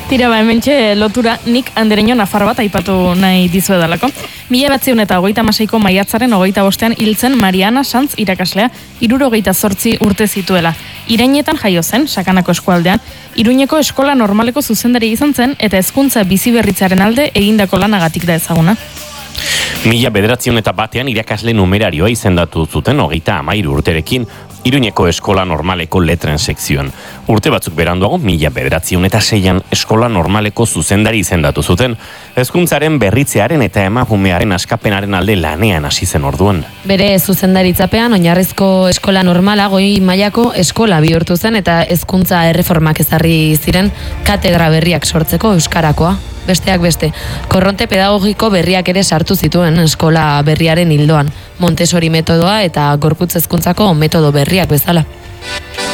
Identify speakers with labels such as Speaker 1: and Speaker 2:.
Speaker 1: Tira hementxe lotura nik andereño nafar bat aipatu nahi dizuedalako. 1926ko maiatzaren 25ean hiltzen Mariana Sanz irakaslea 78 urte zituela. Irainetan jaio zen, Sakanako eskualdean, Iruñeko eskola normaleko zuzendari izan zen eta hezkuntza biziberritzearen alde egindako lanagatik da ezaguna.
Speaker 2: 1901 irakasle numerarioa izendatu zuten 33 urterekin Iruñeko eskola normaleko letren sekzioan. Urte batzuk beranduago 1906an eskola normaleko zuzendari izendatu zuten, hezkuntzaren berritzearen eta emakumearen askapenaren alde lanean hasi zen orduan.
Speaker 3: Bere zuzendaritzapean oinarrizko eskola normala goi mailako eskola bihurtu zen eta hezkuntza erreformak ezarri ziren katedra berriak sortzeko euskarakoa. Besteak beste, korronte pedagogiko berriak ere sartu zituen eskola berriaren hildoan, Montessori metodoa eta gorputz hezkuntzako metodo berriak bezala.